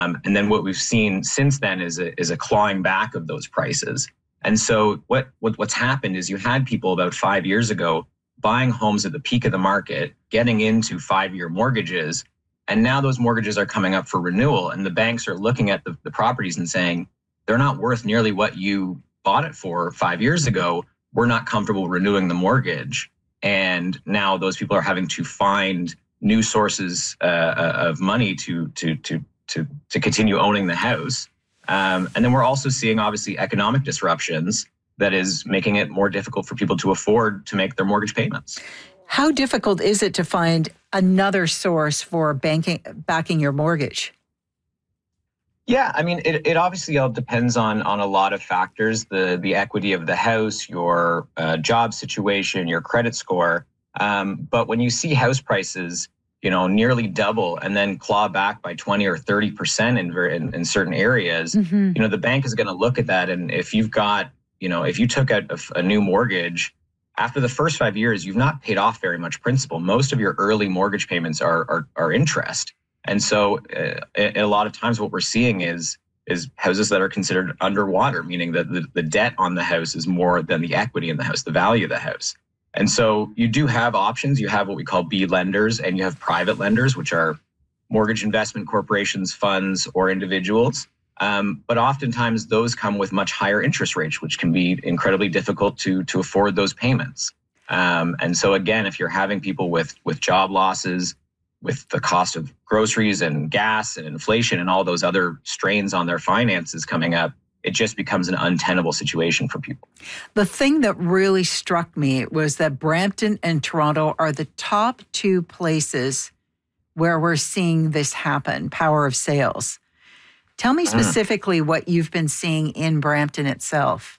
And then what we've seen since then is a clawing back of those prices. And so what's happened is you had people about 5 years ago buying homes at the peak of the market, getting into 5-year mortgages, and now those mortgages are coming up for renewal, and the banks are looking at the properties and saying, they're not worth nearly what you bought it for 5 years ago. We're not comfortable renewing the mortgage. And now those people are having to find new sources of money to continue owning the house. And then we're also seeing, obviously, economic disruptions that is making it more difficult for people to afford to make their mortgage payments. How difficult is it to find another source for backing your mortgage? Yeah, I mean, it obviously all depends on a lot of factors, the equity of the house, your job situation, your credit score. But when you see house prices, nearly double and then claw back by 20 or 30% in certain areas, the bank is going to look at that. And if you've got, if you took out a new mortgage, after the first 5 years, you've not paid off very much principal. Most of your early mortgage payments are interest. And so a lot of times what we're seeing is houses that are considered underwater, meaning that the debt on the house is more than the equity in the house, the value of the house. And so you do have options. You have what we call B lenders, and you have private lenders, which are mortgage investment corporations, funds, or individuals. But oftentimes those come with much higher interest rates, which can be incredibly difficult to afford those payments. And so again, if you're having people with job losses, with the cost of groceries and gas and inflation and all those other strains on their finances coming up, it just becomes an untenable situation for people. The thing that really struck me was that Brampton and Toronto are the top two places where we're seeing this happen, power of sales. Tell me specifically what you've been seeing in Brampton itself.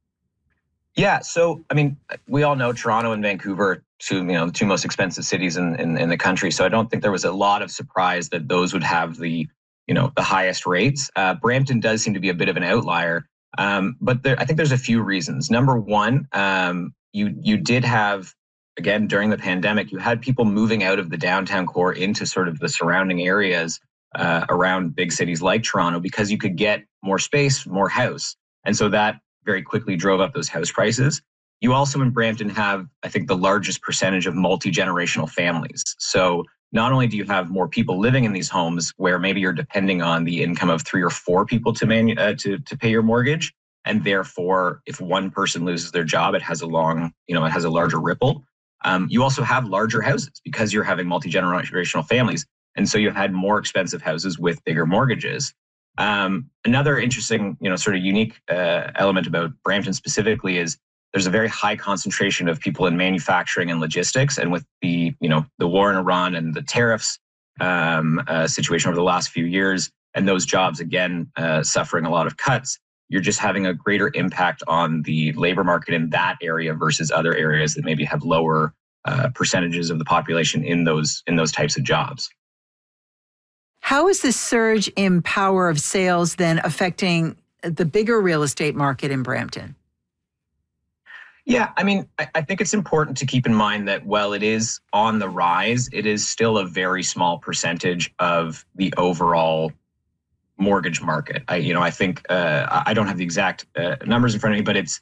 Yeah, so I mean, we all know Toronto and Vancouver are the two most expensive cities in the country. So I don't think there was a lot of surprise that those would have the highest rates. Brampton does seem to be a bit of an outlier, but I think there's a few reasons. Number one, you did have, again, during the pandemic, you had people moving out of the downtown core into sort of the surrounding areas around big cities like Toronto because you could get more space, more house. And so that very quickly drove up those house prices. You also in Brampton have, I think, the largest percentage of multi-generational families. So not only do you have more people living in these homes where maybe you're depending on the income of 3 or 4 people to pay your mortgage, and therefore, if one person loses their job, it has a larger ripple. You also have larger houses because you're having multi-generational families, and so you had more expensive houses with bigger mortgages. Another interesting, sort of unique element about Brampton specifically is there's a very high concentration of people in manufacturing and logistics. And with the war in Iran and the tariffs situation over the last few years, and those jobs, again, suffering a lot of cuts, you're just having a greater impact on the labor market in that area versus other areas that maybe have lower percentages of the population in those types of jobs. How is the surge in power of sales then affecting the bigger real estate market in Brampton? Yeah, I mean, I think it's important to keep in mind that while it is on the rise, it is still a very small percentage of the overall mortgage market. I think I don't have the exact numbers in front of me, but it's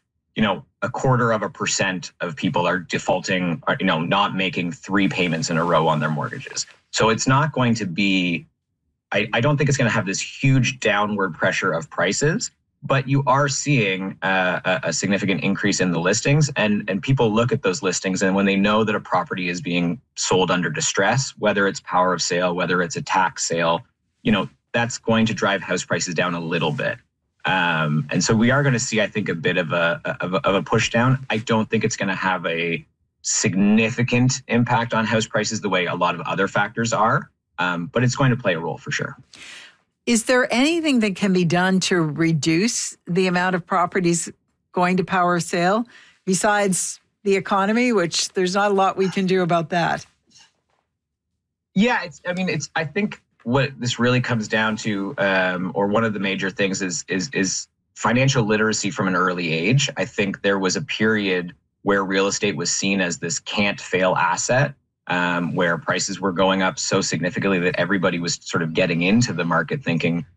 0.25% of people are defaulting, not making 3 payments in a row on their mortgages. So it's not going to be. I don't think it's going to have this huge downward pressure of prices, but you are seeing a significant increase in the listings, and people look at those listings, and when they know that a property is being sold under distress, whether it's power of sale, whether it's a tax sale, that's going to drive house prices down a little bit. And so we are going to see, I think, a bit of a push down. I don't think it's going to have a significant impact on house prices the way a lot of other factors are. But it's going to play a role for sure. Is there anything that can be done to reduce the amount of properties going to power of sale besides the economy, which there's not a lot we can do about that? Yeah, I think what this really comes down to, or one of the major things is financial literacy from an early age. I think there was a period where real estate was seen as this can't fail asset. where prices were going up so significantly that everybody was sort of getting into the market thinking,